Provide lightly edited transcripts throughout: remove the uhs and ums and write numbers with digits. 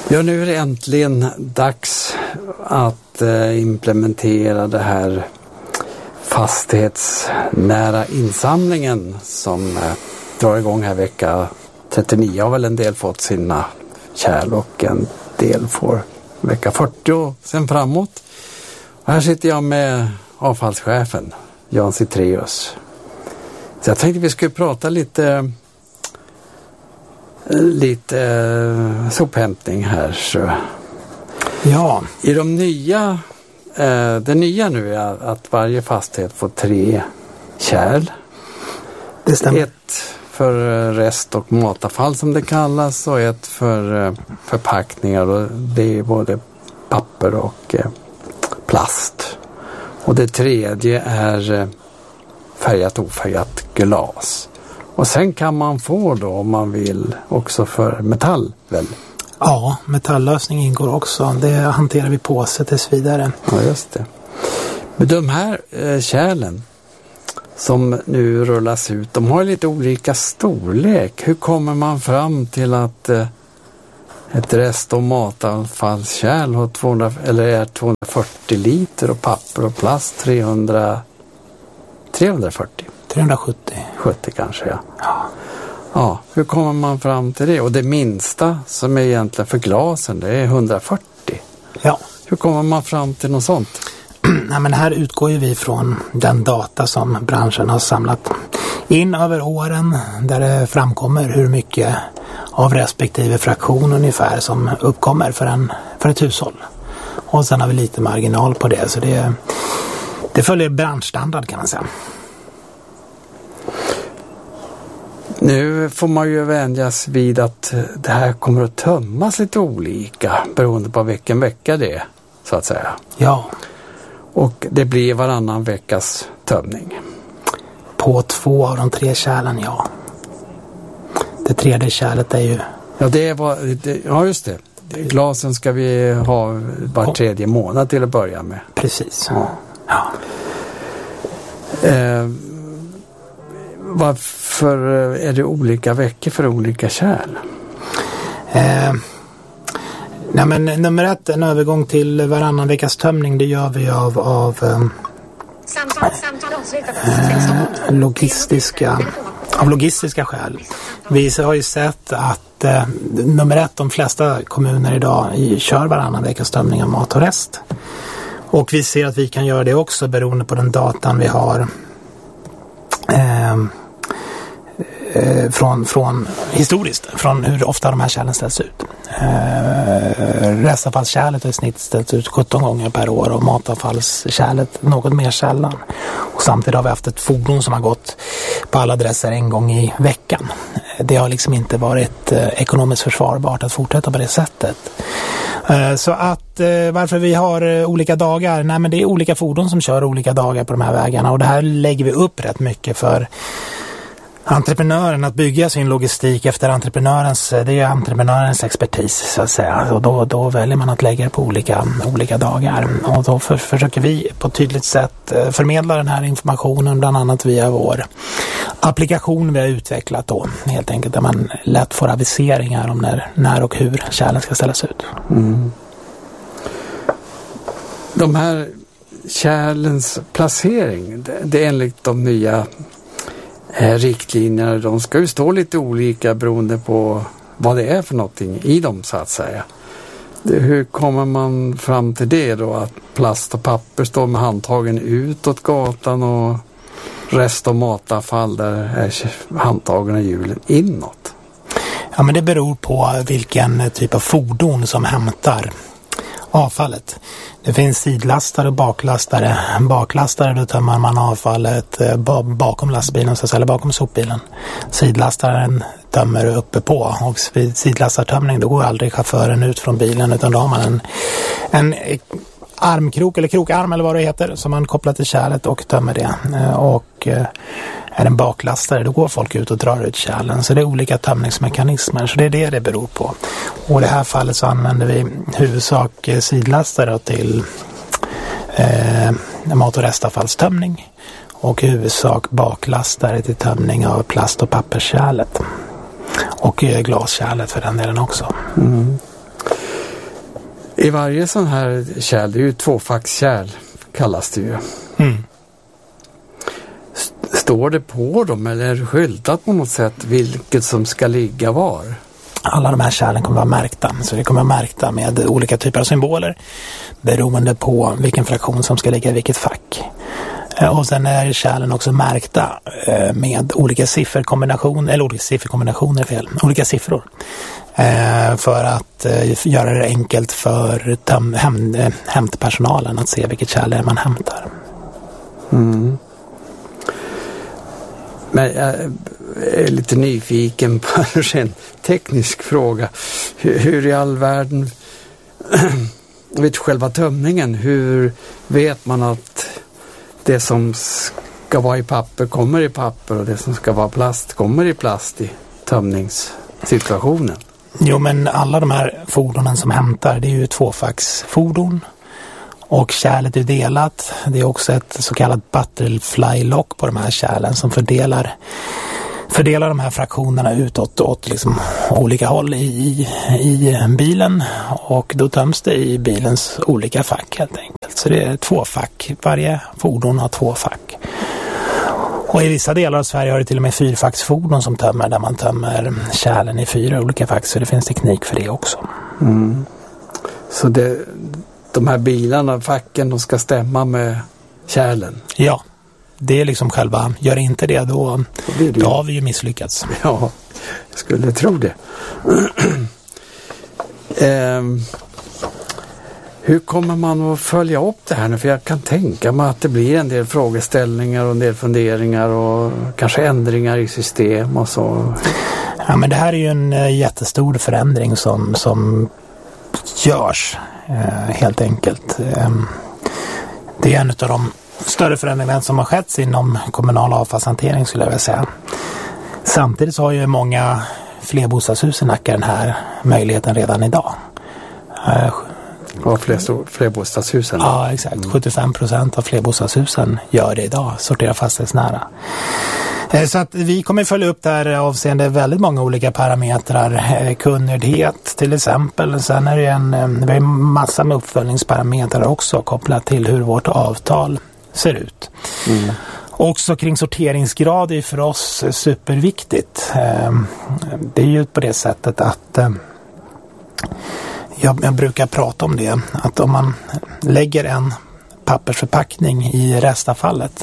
Ja, nu är det äntligen dags att implementera det här fastighetsnära insamlingen som drar igång här vecka 39. Har väl en del fått sina kärl och en del får vecka 40 och sen framåt. Och här sitter jag med avfallschefen Jan Citreus. Så jag tänkte vi skulle prata lite sophämtning här. Så. Ja. I de nya, det nya nu är att varje fastighet får 3 kärl. Det stämmer. Ett för rest- och matavfall som det kallas och ett för förpackningar, och det är både papper och plast. Och det tredje är färgat och ofärgat glas. Och sen kan man få då, om man vill, också för metall väl? Ja, metalllösning ingår också. Det hanterar vi på sig tills vidare. Ja, just det. Men de här kärlen som nu rullas ut, de har lite olika storlek. Hur kommer man fram till att ett rest- och matavfallskärl har 240 liter och papper och plast 340? 370 kanske, ja. Ja, hur kommer man fram till det? Och det minsta som är egentligen för glasen, det är 140. Ja. Hur kommer man fram till något sånt? Nej, men här utgår ju vi från den data som branschen har samlat in över åren, där det framkommer hur mycket av respektive fraktion ungefär som uppkommer för ett hushåll. Och sen har vi lite marginal på det, så det följer branschstandard kan man säga. Nu får man ju vänjas vid att det här kommer att tömmas lite olika beroende på vilken vecka det är, så att säga. Ja. Och det blir varannan veckas tömning. På 2 av de 3 kärlen, ja. Det tredje kärlet är ju... Ja, just det. Glasen ska vi ha var tredje månad till att börja med. Precis. Ja. Varför är det olika veckor för olika kärl? Nej, men nummer 1, en övergång till varannan veckas tömning, det gör vi av logistiska skäl. Vi har ju sett att nummer 1, de flesta kommuner idag kör varannan veckas tömning av mat och rest. Och vi ser att vi kan göra det också beroende på den datan vi har från historiskt, från hur ofta de här kärlen ställs ut. Restavfallskärlet har i snitt ställts ut 17 gånger per år och matavfallskärlet något mer sällan. Och samtidigt har vi haft ett fordon som har gått på alla adresser en gång i veckan. Det har liksom inte varit ekonomiskt försvarbart att fortsätta på det sättet. Så att varför vi har olika dagar? Nej, men det är olika fordon som kör olika dagar på de här vägarna, och det här lägger vi upp rätt mycket för entreprenören att bygga sin logistik efter det är entreprenörens expertis, så att säga. Och då väljer man att lägga det på olika dagar. Och då försöker vi på ett tydligt sätt förmedla den här informationen, bland annat via vår applikation vi har utvecklat då. Helt enkelt där man lätt får aviseringar om när och hur kärlen ska ställas ut. Mm. De här kärlens placering, det är enligt de nya riktlinjerna, de ska ju stå lite olika beroende på vad det är för någonting i dem, så att säga. Hur kommer man fram till det då, att plast och papper står med handtagen utåt gatan och rest- och matavfall där är handtagen och hjulen inåt? Ja, men det beror på vilken typ av fordon som hämtar avfallet. Det finns sidlastare och baklastare. Baklastare, då tömmer man avfallet bakom lastbilen, så att säga, bakom sopbilen. Sidlastaren tömmer uppe på, och vid sidlastartömning då går aldrig chauffören ut från bilen, utan då har man en armkrok eller krokarm eller vad det heter som man kopplar till kärlet och tömmer det. Och är en baklastare, då går folk ut och drar ut kärlen. Så det är olika tömningsmekanismer, så det är det beror på. Och i det här fallet så använder vi huvudsak sidlastare till mat- och restavfallstömning, och huvudsak baklastare till tömning av plast- och papperskärlet. Och glaskärlet för den delen också. Mm. I varje sån här kärl, det är ju tvåfackskärl kallas det ju. Mm. Står det på dem eller är det skyltat på något sätt vilket som ska ligga var? Alla de här kärlen kommer vara märkta. Så det kommer vara märkta med olika typer av symboler beroende på vilken fraktion som ska ligga i vilket fack. Och sen är kärlen också märkta med olika sifferkombinationer, eller olika siffror. För att göra det enkelt för hämtpersonalen att se vilket kärl det är man hämtar. Mm. Men jag är lite nyfiken på en teknisk fråga. Hur i all världen vid själva tömningen, hur vet man att det som ska vara i papper kommer i papper och det som ska vara plast kommer i plast i tömningssituationen? Jo, men alla de här fordonen som hämtar, det är ju tvåfacksfordon. Och kärlet är delat. Det är också ett så kallat butterfly lock på de här kärlen som fördelar de här fraktionerna utåt åt liksom olika håll i bilen. Och då töms det i bilens olika fack helt enkelt. Så det är 2 fack. Varje fordon har 2 fack. Och i vissa delar av Sverige har det till och med 4-facksfordon som tömmer, där man tömmer kärlen i 4 olika fack. Så det finns teknik för det också. Mm. Så de här bilarna, facken, de ska stämma med kärlen? Ja, det är liksom själva, gör inte det då har vi ju misslyckats. Ja, jag skulle tro det. Hur kommer man att följa upp det här nu? För jag kan tänka mig att det blir en del frågeställningar och en del funderingar och kanske ändringar i system och så. Ja, men det här är ju en jättestor förändring som görs helt enkelt. Det är en av de större förändringar som har skett inom kommunal avfallshantering, skulle jag vilja säga. Samtidigt så har ju många flerbostadshus i Nacka den här möjligheten redan idag. Ja, flerbostadshusen? Ja, exakt. 75% av flerbostadshusen gör det idag, sorterar fastighetsnära. Så att vi kommer följa upp där avseende väldigt många olika parametrar. Kundnöjdhet till exempel. Sen är det vi har massa med uppföljningsparametrar också kopplat till hur vårt avtal ser ut. Mm. Också kring sorteringsgrad är för oss superviktigt. Det är ju på det sättet att jag brukar prata om det. Att om man lägger en pappersförpackning i restavfallet,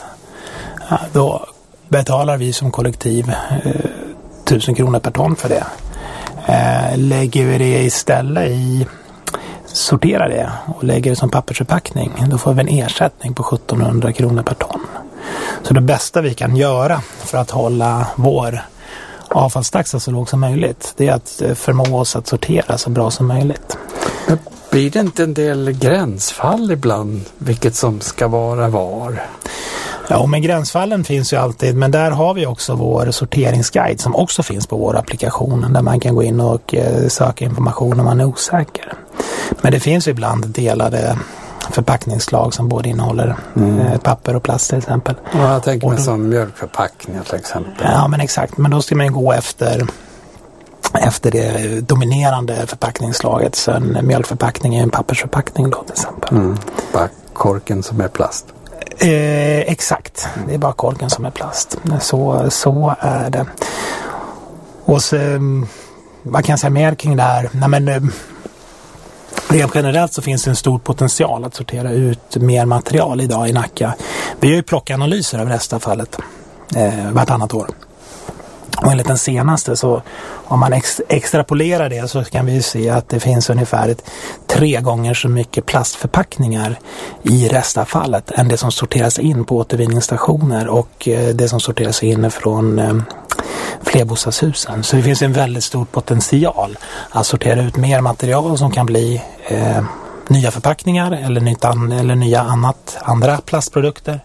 då betalar vi som kollektiv 1000 kronor per ton för det. Lägger vi det istället sorterar det och lägger det som pappersförpackning, då får vi en ersättning på 1700 kronor per ton. Så det bästa vi kan göra för att hålla vår avfallstaxa så låg som möjligt, det är att förmå oss att sortera så bra som möjligt. Men blir det inte en del gränsfall ibland, vilket som ska vara var? Ja, men gränsfallen finns ju alltid, men där har vi också vår sorteringsguide som också finns på vår applikation, där man kan gå in och söka information om man är osäker. Men det finns ju ibland delade förpackningsslag som både innehåller papper och plast till exempel. Ja, jag tänker mig som mjölkförpackningar till exempel. Ja, men exakt. Men då ska man gå efter det dominerande förpackningsslaget. Så en mjölkförpackning är en pappersförpackning då till exempel. Bara korken som är plast. Exakt, det är bara korken som är plast. Så är det. Och så, vad kan jag säga mer kring det här? Nej, men rent generellt så finns det en stor potential att sortera ut mer material idag i Nacka. Vi har ju plockanalyser av restavfallet vartannat år. Och enligt den senaste, så om man extrapolerar det, så kan vi se att det finns ungefär 3 gånger så mycket plastförpackningar i restavfallet än det som sorteras in på återvinningsstationer och det som sorteras in från flerbostadshusen. Så det finns en väldigt stor potential att sortera ut mer material som kan bli nya förpackningar eller nya andra plastprodukter.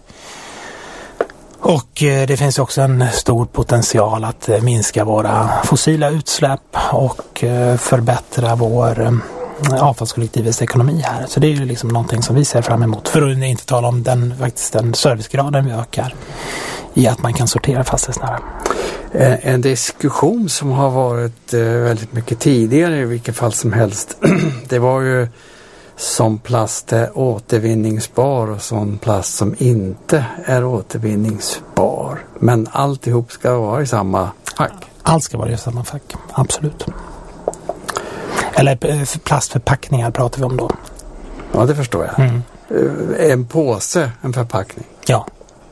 Och det finns också en stor potential att minska våra fossila utsläpp och förbättra vår avfallskollektivets ekonomi här. Så det är ju liksom någonting som vi ser fram emot. För att inte tala om den servicegraden vi ökar i att man kan sortera fastighetsnära. En diskussion som har varit väldigt mycket tidigare i vilket fall som helst, det var ju som plast är återvinningsbar och sån plast som inte är återvinningsbar. Men alltihop ska vara i samma fack. Allt ska vara i samma fack, absolut. Eller plastförpackningar pratar vi om då. Ja, det förstår jag. Mm. En påse, en förpackning. Ja.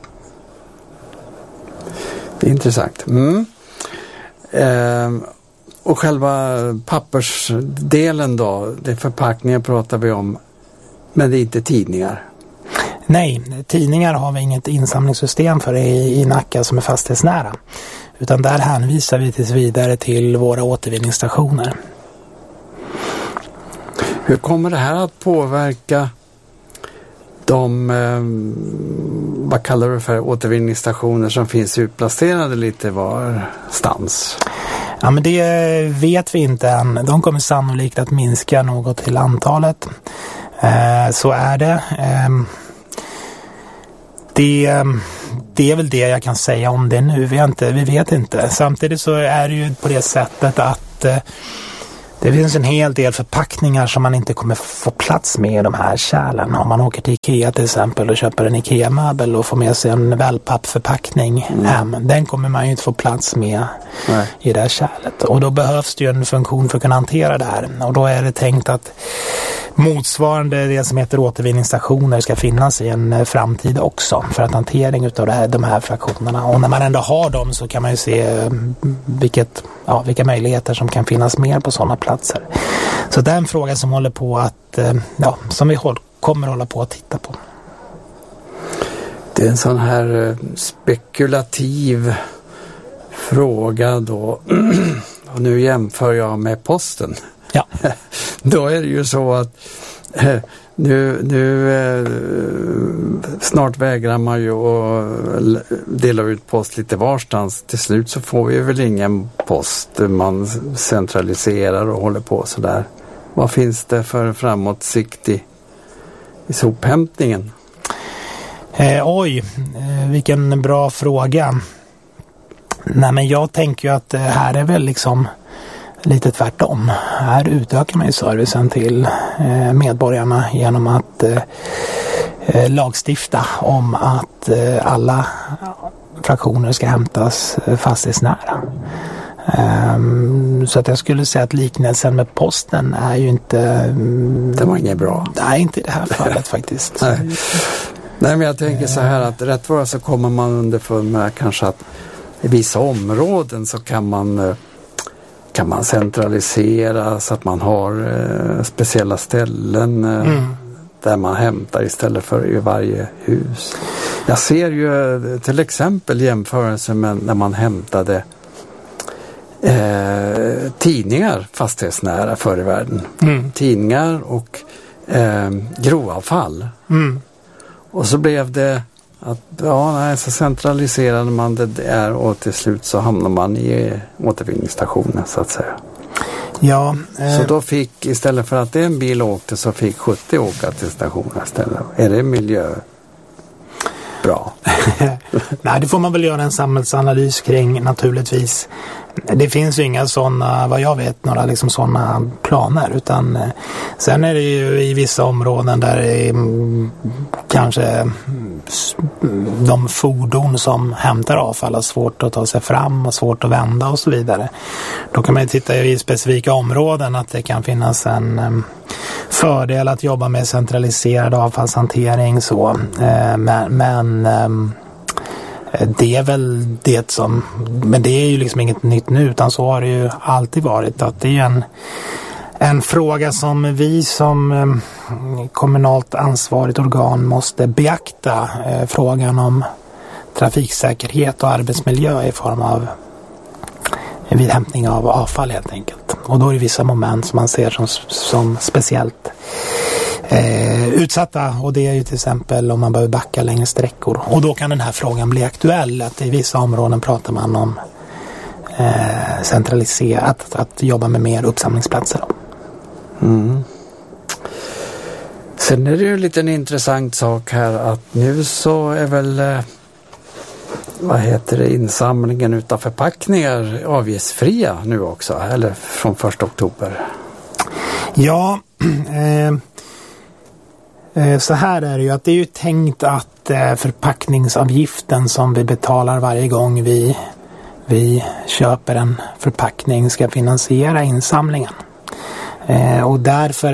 Det är intressant. Och själva pappersdelen då, det förpackningar pratar vi om, men det är inte tidningar. Nej, tidningar har vi inget insamlingssystem för i Nacka som är fastighetsnära. Utan där hänvisar vi tills vidare till våra återvinningsstationer. Hur kommer det här att påverka de, vad kallar du för, återvinningsstationer som finns utplacerade lite varstans? Ja, men det vet vi inte än. De kommer sannolikt att minska något till antalet. Så är det. Det är väl det jag kan säga om det nu. Vi vet inte. Samtidigt så är det ju på det sättet att det finns en hel del förpackningar som man inte kommer få plats med i de här kärlen. Om man åker till Ikea till exempel och köper en Ikea-möbel och får med sig en wellpappförpackning hem. Den kommer man ju inte få plats med i det här kärlet. Och då behövs det ju en funktion för att kunna hantera det här. Och då är det tänkt att motsvarande det som heter återvinningsstationer ska finnas i en framtid också för att hantering utav de här fraktionerna. Och när man ändå har dem så kan man ju se vilka möjligheter som kan finnas mer på sådana platser. Så det är en fråga som håller på att, som vi kommer hålla på att titta på. Det är en sån här spekulativ fråga då. Och nu jämför jag med posten. Ja. Då är det ju så att nu snart vägrar man ju att dela ut post lite varstans. Till slut så får vi väl ingen post. Man centraliserar och håller på sådär. Vad finns det för framåtsikt i sophämtningen? Vilken bra fråga. Nej, men jag tänker ju att det här är väl liksom lite tvärtom. Här utökar man ju servicen till medborgarna genom att lagstifta om att alla fraktioner ska hämtas fastighetsnära. Så att jag skulle säga att liknelsen med posten är ju inte... Det var inget bra. Nej, inte i det här fallet faktiskt. Nej, men jag tänker så här att rätt vad så kommer man underfund med kanske att i vissa områden så kan man centralisera så att man har speciella ställen där man hämtar istället för i varje hus. Jag ser ju till exempel jämförelse med när man hämtade tidningar fastighetsnära förr i världen. Tidningar och grovavfall. Och så blev det att så centraliserade man det där och till slut så hamnar man i återvinningsstationen så att säga. Ja, Så då fick, istället för att en bil åkte så fick 70 åka till stationen istället. Är det miljö bra? Nej, det får man väl göra en samhällsanalys kring naturligtvis. Det finns ju inga sådana, vad jag vet, några liksom sådana planer, utan sen är det ju i vissa områden där det är, kanske de fordon som hämtar avfall har svårt att ta sig fram och svårt att vända och så vidare. Då kan man ju titta i specifika områden att det kan finnas en fördel att jobba med centraliserad avfallshantering så, men det är väl det som, men det är ju liksom inget nytt nu, utan så har det ju alltid varit, att det är en fråga som vi som kommunalt ansvarigt organ måste beakta, frågan om trafiksäkerhet och arbetsmiljö i form av vid hämtning av avfall helt enkelt. Och då är det vissa moment som man ser som speciellt utsatta, och det är ju till exempel om man behöver backa längre sträckor, och då kan den här frågan bli aktuell, att i vissa områden pratar man om centraliserat, att jobba med mer uppsamlingsplatser. Sen är det ju en liten intressant sak här att nu så är väl insamlingen utav förpackningar avgiftsfria nu också, eller från 1 oktober? Ja, Så här är det ju att det är ju tänkt att förpackningsavgiften som vi betalar varje gång vi köper en förpackning ska finansiera insamlingen. Och därför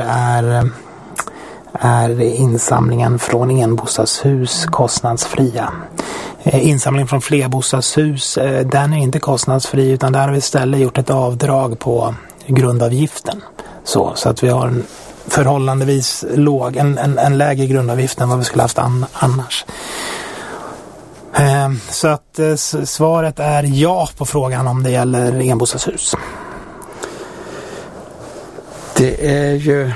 är insamlingen från enbostadshus kostnadsfria. Insamlingen från flerbostadshus, den är inte kostnadsfri, utan där har vi istället gjort ett avdrag på grundavgiften. Så att vi har en förhållandevis låg, en lägre grundavgift än vad vi skulle haft annars. Så att svaret är ja på frågan om det gäller enbostadshus. Det är ju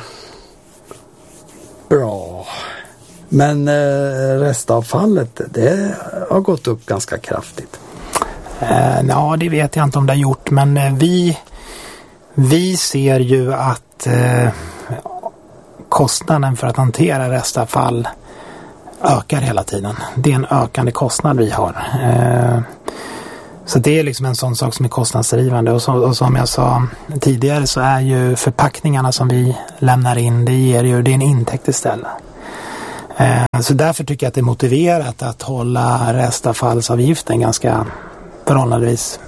bra. Men restavfallet, det har gått upp ganska kraftigt. Ja, det vet jag inte om det har gjort, men vi ser ju att kostnaden för att hantera restavfall ökar hela tiden. Det är en ökande kostnad vi har. Så det är liksom en sån sak som är kostnadsdrivande. Och som jag sa tidigare så är ju förpackningarna som vi lämnar in, det är en intäkt istället. Så därför tycker jag att det är motiverat att hålla restavfallsavgiften ganska förhållandevis,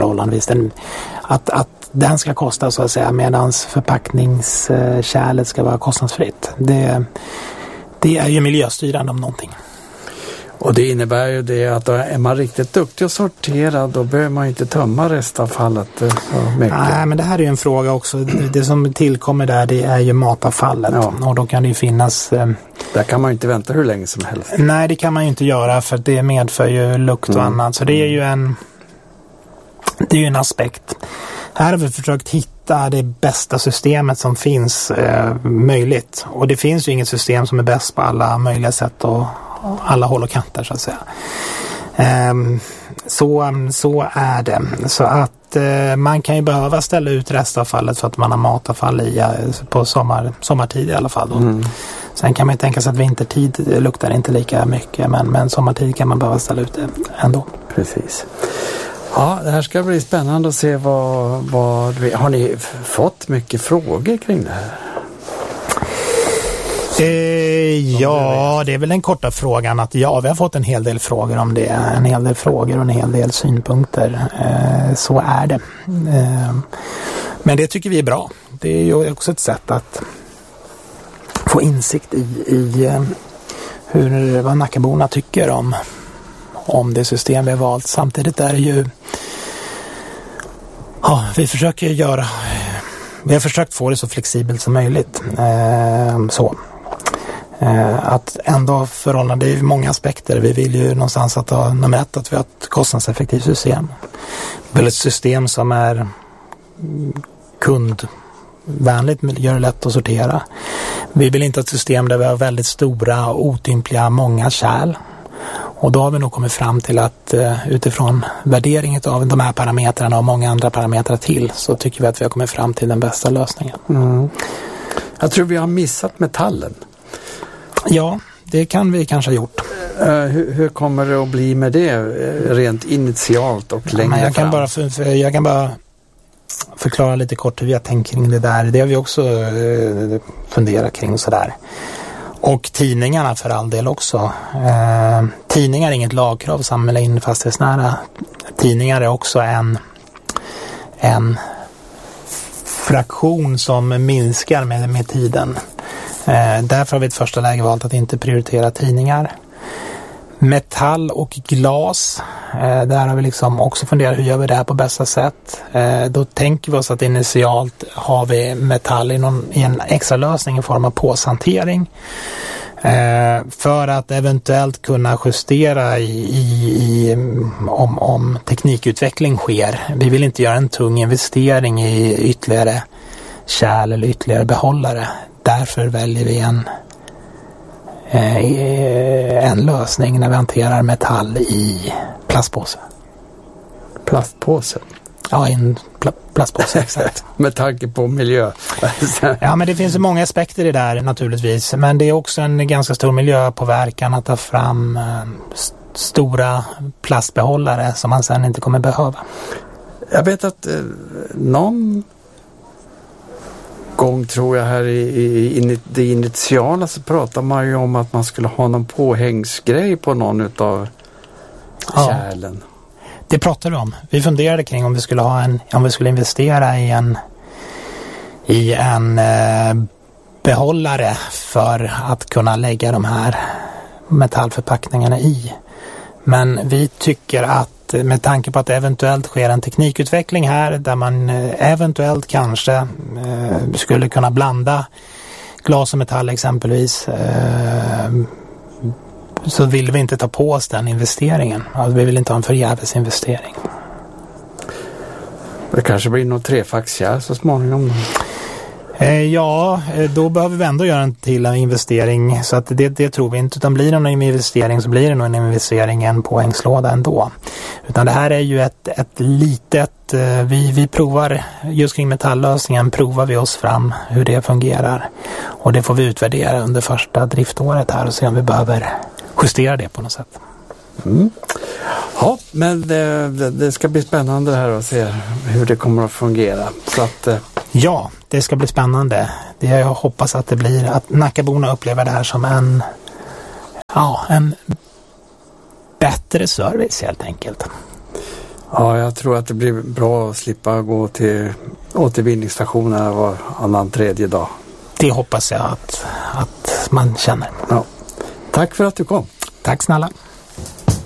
att den ska kosta så att säga, medan förpackningskärlet ska vara kostnadsfritt. Det är ju miljöstyrande om någonting. Och det innebär ju det att är man riktigt duktig att sortera, då behöver man ju inte tömma restavfallet så mycket. Nej, men det här är ju en fråga också. Det som tillkommer där, det är ju matavfallet. Ja. Och då kan det ju finnas... Där kan man ju inte vänta hur länge som helst. Nej, det kan man ju inte göra, för det medför ju lukt och annat. Så det är ju en aspekt. Här har vi försökt hitta det bästa systemet som finns möjligt. Och det finns ju inget system som är bäst på alla möjliga sätt och alla håll och kanter så att säga. Så är det. Så att man kan ju behöva ställa ut restavfallet för att man har matavfall i på sommartid i alla fall. Sen kan man ju tänka sig att vintertid luktar inte lika mycket, men sommartid kan man behöva ställa ut det ändå. Precis. Ja, det här ska bli spännande att se vad har ni fått mycket frågor kring det här? Ja, det är väl den korta frågan att ja, vi har fått en hel del frågor om det. En hel del frågor och en hel del synpunkter. Så är det. Men det tycker vi är bra. Det är ju också ett sätt att få insikt i vad Nackaborna tycker om det system vi har valt. Samtidigt är det ju vi har försökt få det så flexibelt som möjligt. Att ändå förhållande, det är många aspekter. Vi vill ju någonstans att ha nummer ett, att vi har ett kostnadseffektivt system. Väl ett system som är kundvänligt, gör det lätt att sortera. Vi vill inte ha ett system där vi har väldigt stora och otympliga många kärl. Och då har vi nog kommit fram till att utifrån värderingen av de här parametrarna och många andra parametrar till, så tycker vi att vi har kommit fram till den bästa lösningen. Jag tror vi har missat metallen. Ja, det kan vi kanske ha gjort. Hur kommer det att bli med det rent initialt och längre fram? Jag kan bara förklara lite kort hur vi har tänkt kring det där. Det har vi också funderat kring sådär. Och tidningarna för all del också. Tidningar är inget lagkrav att samla in fastighetsnära. Tidningar är också en fraktion som minskar med tiden. Därför har vi i ett första läge valt att inte prioritera tidningar. Metall och glas, där har vi liksom också funderat hur gör vi det här på bästa sätt. Då tänker vi oss att initialt har vi metall i en extra lösning i form av påshantering. För att eventuellt kunna justera om teknikutveckling sker. Vi vill inte göra en tung investering i ytterligare kärl eller ytterligare behållare. Därför väljer vi en lösning när vi hanterar metall i plastpåse. Plastpåse? Ja, i en plastpåse, exakt. Med tanke på miljö. Ja, men det finns ju många aspekter i det där naturligtvis. Men det är också en ganska stor miljöpåverkan att ta fram stora plastbehållare som man sen inte kommer behöva. Jag vet att någon gång tror jag här i det initiala så pratar man ju om att man skulle ha någon påhängsgrej på någon utav kärlen. Det pratar du om. Vi funderade kring om vi skulle investera i en behållare för att kunna lägga de här metallförpackningarna i. Men vi tycker att med tanke på att det eventuellt sker en teknikutveckling här där man eventuellt kanske skulle kunna blanda glas och metall exempelvis, så vill vi inte ta på oss den investeringen. Alltså, vi vill inte ha en förgäves investering. Det kanske blir något trefackskärl så småningom. Ja, då behöver vi ändå göra en till investering, så att det tror vi inte, utan blir det någon investering så blir det nog en investering i en påhängslåda ändå. Utan det här är ju ett litet, vi provar just kring metalllösningen, provar vi oss fram hur det fungerar, och det får vi utvärdera under första driftåret här och se om vi behöver justera det på något sätt. Ja, men det ska bli spännande här att se hur det kommer att fungera. Så att, ja, det ska bli spännande. Jag hoppas att det blir att Nackaborna upplever det här som en bättre service helt enkelt. Ja, jag tror att det blir bra att slippa gå till återvinningsstationer var annan tredje dag. Det hoppas jag att man känner. Ja. Tack för att du kom. Tack snälla.